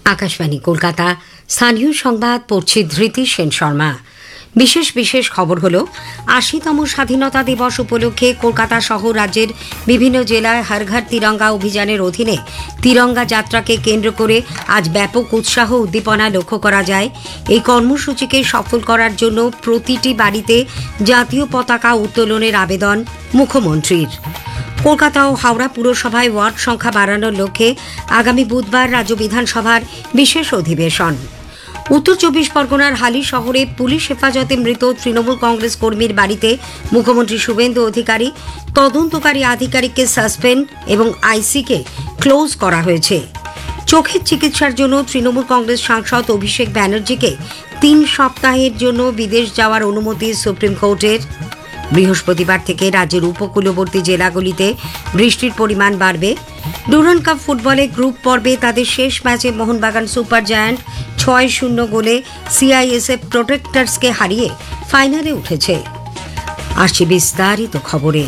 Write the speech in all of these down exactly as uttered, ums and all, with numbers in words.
আকাশবাণী কলকাতা। স্থানীয় সংবাদ পড়ছি ধৃতি সেন শর্মা। বিশেষ বিশেষ খবর হল, আশিতম স্বাধীনতা দিবস উপলক্ষে কলকাতা সহ রাজ্যের বিভিন্ন জেলায় হর ঘর তিরঙ্গা অভিযানের অধীনে তিরঙ্গা যাত্রাকে কেন্দ্র করে আজ ব্যাপক উৎসাহ উদ্দীপনা লক্ষ্য করা যায়। এই কর্মসূচিকে সফল করার জন্য প্রতিটি বাড়িতে জাতীয় পতাকা উত্তোলনের আবেদন মুখ্যমন্ত্রীর। কলকাতা ও হাওড়া পুরসভায় ওয়ার্ড সংখ্যা বাড়ানোর লক্ষ্যে আগামী বুধবার রাজ্য বিধানসভার বিশেষ অধিবেশন। উত্তর চব্বিশ পরগনার হালি শহরে পুলিশ হেফাজতে মৃত তৃণমূল কংগ্রেস কর্মীর বাড়িতে মুখ্যমন্ত্রী শুভেন্দু অধিকারী তদন্তকারী আধিকারিককে সাসপেন্ড এবং আইসিকে ক্লোজ করা হয়েছে। চোখের চিকিৎসার জন্য তৃণমূল কংগ্রেস সাংসদ অভিষেক ব্যানার্জিকে তিন সপ্তাহের জন্য বিদেশ যাওয়ার অনুমতি সুপ্রিম কোর্টের। বৃহস্পতিবার থেকে রাজ্যের উপকূলবর্তী জেলাগুলিতে বৃষ্টির পরিমাণ বাড়বে। ডুরান্ড কাপ ফুটবলে গ্রুপ পর্বে তাদের শেষ ম্যাচে মোহনবাগান সুপার জায়ান্ট ছয় শূন্য গোলে সিআইএসএফ প্রোটেক্টার্সকে হারিয়ে ফাইনালে উঠেছে। আসছে বিস্তারিত খবরে।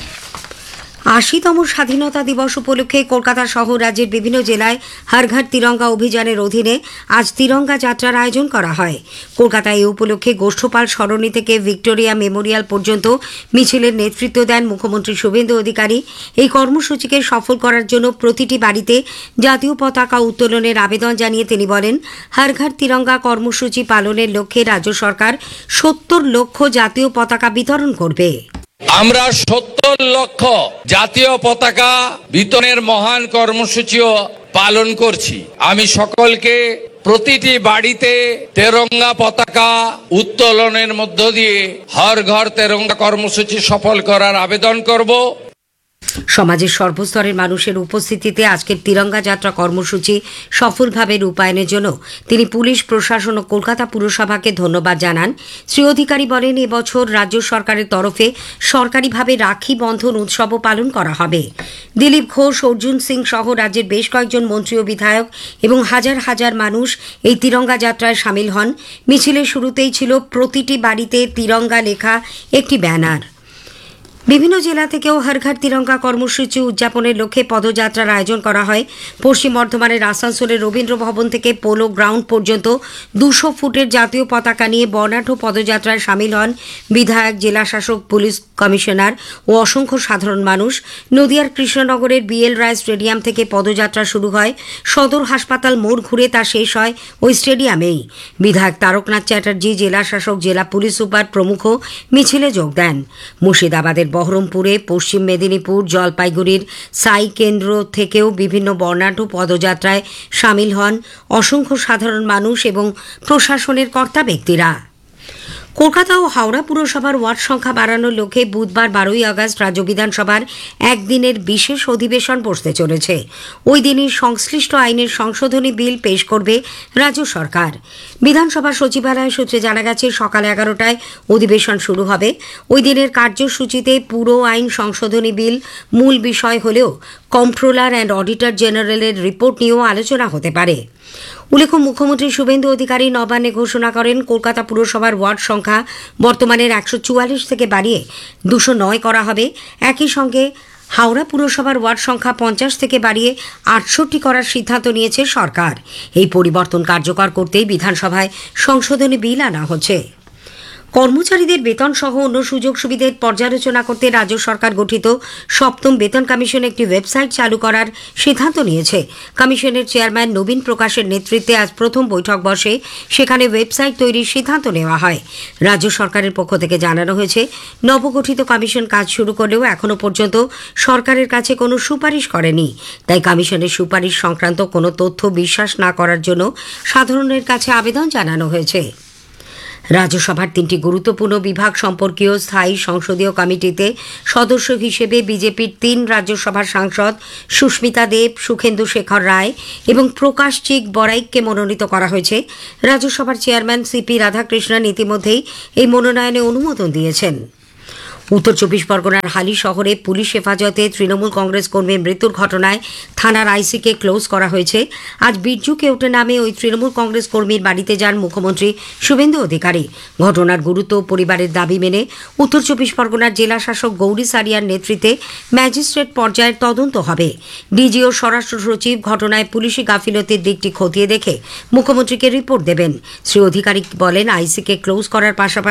আশিতম স্বাধীনতা দিবস উপলক্ষে কলকাতা সহ রাজ্যের বিভিন্ন জেলায় হর ঘর তিরঙ্গা অভিযানের অধীনে আজ তিরঙ্গা যাত্রার আয়োজন করা হয়। কলকাতায় এই উপলক্ষে গোষ্ঠপাল সরণি থেকে ভিক্টোরিয়া মেমোরিয়াল পর্যন্ত মিছিলের নেতৃত্ব দেন মুখ্যমন্ত্রী শুভেন্দু অধিকারী। এই কর্মসূচিকে সফল করার জন্য প্রতিটি বাড়িতে জাতীয় পতাকা উত্তোলনের আবেদন জানিয়ে তিনি বলেন, হর ঘর তিরঙ্গা কর্মসূচি পালনের লক্ষ্যে রাজ্য সরকার সত্তর লক্ষ জাতীয় পতাকা বিতরণ করবে। আমরা সত্তর লক্ষ জাতীয় পতাকা বিতরণের মহান কর্মসূচিও পালন করছি। আমি সকলকে প্রতিটি বাড়িতে তেরঙ্গা পতাকা উত্তোলনের মধ্য দিয়ে হর ঘর তেরঙ্গা কর্মসূচি সফল করার আবেদন করব। সমাজের সর্বস্তরের মানুষের উপস্থিতিতে আজকের তিরঙ্গা যাত্রা কর্মসূচি সফলভাবে রূপায়ণের জন্য তিনি পুলিশ প্রশাসন ও কলকাতা পুরসভাকে ধন্যবাদ জানান। শ্রী অধিকারী বলেন, এবছর রাজ্য সরকারের তরফে সরকারিভাবে রাখি বন্ধন উৎসবও পালন করা হবে। দিলীপ ঘোষ, অর্জুন সিং সহ রাজ্যের বেশ কয়েকজন মন্ত্রী ও বিধায়ক এবং হাজার হাজার মানুষ এই তিরঙ্গা যাত্রায় সামিল হন। মিছিলের শুরুতেই ছিল প্রতিটি বাড়িতে তিরঙ্গা লেখা একটি ব্যানার। বিভিন্ন জেলা থেকেও হর ঘর তিরঙ্গা কর্মসূচি উদযাপনের লক্ষ্যে পদযাত্রার আয়োজন করা হয়। পশ্চিম বর্ধমানের আসানসোলের রবীন্দ্র ভবন থেকে পোলো গ্রাউন্ড পর্যন্ত দুশো ফুটের জাতীয় পতাকা নিয়ে বর্ণাঢ্য পদযাত্রায় সামিল হন বিধায়ক, জেলা শাসক, পুলিশ কমিশনার ও অসংখ্য সাধারণ মানুষ। নদিয়ার কৃষ্ণনগরের বিএল রায় স্টেডিয়াম থেকে পদযাত্রা শুরু হয়। সদর হাসপাতাল মোড় ঘুরে তা শেষ হয় ওই স্টেডিয়ামেই। বিধায়ক তারকনাথ চ্যাটার্জি, জেলা শাসক, জেলা পুলিশ সুপার প্রমুখ মিছিলে যোগ দেন। মুর্শিদাবাদের বহরমপুরে, পশ্চিম মেদিনীপুর, জলপাইগুড়ির সাই কেন্দ্র থেকেও বিভিন্ন বর্ণাঢ্য পদযাত্রায় সামিল হন অসংখ্য সাধারণ মানুষ এবং প্রশাসনের কর্তা ব্যক্তিরা। কলকাতা ও হাওড়া পুরসভার ওয়ার্ড সংখ্যা বাড়ানোর লক্ষ্যে বুধবার বারোই আগস্ট রাজ্য বিধানসভার একদিনের বিশেষ অধিবেশন বসতে চলেছে। ওই দিনই সংশ্লিষ্ট আইনের সংশোধনী বিল পেশ করবে রাজ্য সরকার। বিধানসভা সচিবালয় সূত্রে জানা গেছে, সকাল এগারোটায় অধিবেশন শুরু হবে। ওই দিনের কার্যসূচিতে পুরো আইন সংশোধনী বিল মূল বিষয় হলেও কন্ট্রোলার অ্যান্ড অডিটর জেনারেলের রিপোর্ট নিয়েও আলোচনা হতে পারে। উল্লেখ্য, মুখ্যমন্ত্রী শুভেন্দু অধিকারী নবান্নে ঘোষণা করেন, কলকাতা পুরসভার ওয়ার্ড সংখ্যা বর্তমানের একশো চুয়াল্লিশ থেকে বাড়িয়ে দুশো নয় করা হবে। একই সঙ্গে হাওড়া পুরসভার ওয়ার্ড সংখ্যা পঞ্চাশ থেকে বাড়িয়ে আটষট্টি করার সিদ্ধান্ত নিয়েছে সরকার। এই পরিবর্তন কার্যকর করতেই বিধানসভায় সংশোধনী বিল আনা হচ্ছে। কর্মচারীদের বেতন সহ অন্য সুযোগ সুবিধার পর্যালোচনা করতে রাজ্য সরকার গঠিত সপ্তম বেতন কমিশন একটি ওয়েবসাইট চালু করার সিদ্ধান্ত নিয়েছে। কমিশনের চেয়ারম্যান নবীন প্রকাশের নেতৃত্বে আজ প্রথম বৈঠক বসে। সেখানে ওয়েবসাইট তৈরির সিদ্ধান্ত নেওয়া হয়। রাজ্য সরকারের পক্ষ থেকে জানানো হয়েছে, নবগঠিত কমিশন কাজ শুরু করলেও এখনও পর্যন্ত সরকারের কাছে কোনো সুপারিশ করেনি। তাই কমিশনের সুপারিশ সংক্রান্ত কোনো তথ্য বিশ্বাস না করার জন্য সাধারণের কাছে আবেদন জানানো হয়েছে। রাজ্যসভার তিনটি গুরুত্বপূর্ণ বিভাগ সম্পর্কীয় স্থায়ী সংসদীয় কমিটিতে সদস্য হিসেবে বিজেপির তিন রাজ্যসভার সাংসদ সুস্মিতা দেব, সুখেন্দু শেখর রায় এবং প্রকাশ চিক বড়াইককে মনোনীত করা হয়েছে। রাজ্যসভার চেয়ারম্যান সিপি রাধাকৃষ্ণন ইতিমধ্যেই এই মনোনয়নে অনুমোদন দিয়েছেন। উত্তর চব্বিশ পরগনার হালি শহরে পুলিশ হেফাজতে তৃণমূল কংগ্রেস কর্মীর মৃত্যুর ঘটনায় থানার আইসিকে ক্লোজ করা হয়েছে। আজ বীরজু কেওটে নামে ওই তৃণমূল কংগ্রেস কর্মীর বাড়িতে যান মুখ্যমন্ত্রী শুভেন্দু অধিকারী। ঘটনার গুরুত্ব পরিবারের দাবি মেনে উত্তর চব্বিশ পরগনার জেলা শাসক গৌরী সারিয়ার নেতৃত্বে ম্যাজিস্ট্রেট পর্যায়ের তদন্ত হবে। ডিজি ও স্বরাষ্ট্র সচিব ঘটনায় পুলিশি গাফিলতির দিকটি খতিয়ে দেখে মুখ্যমন্ত্রীকে রিপোর্ট দেবেন। শ্রী অধিকারী বলেন, আইসিকে ক্লোজ করার পাশাপাশি